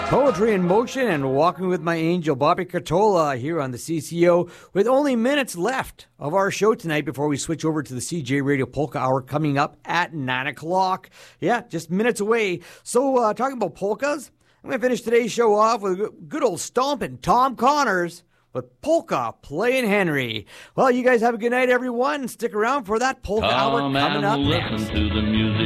Poetry in Motion and Walking with My Angel, Bobby Catola here on the CCO with only minutes left of our show tonight before we switch over to the CJ Radio Polka Hour coming up at 9 o'clock. Yeah, just minutes away. So talking about polkas, I'm going to finish today's show off with good old stomping Tom Connors with Polka Playin' Henry. Well, you guys have a good night, everyone. Stick around for that Polka Hour coming up next. Listen to the music.